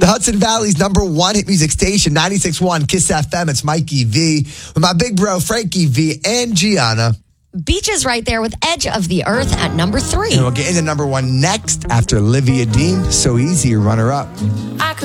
The Hudson Valley's #1 hit music station, 96.1 Kiss FM. It's Mikey V with my big bro, Frankie V and Gianna. Beaches right there with Edge of the Earth at #3. And we'll get into #1 next after Olivia Dean. So Easy, runner-up.